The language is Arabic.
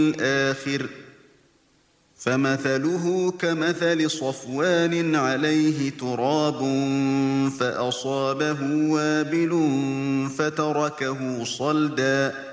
الآخر فمثله كمثل صفوان عليه تراب فأصابه وابل فتركه صلدا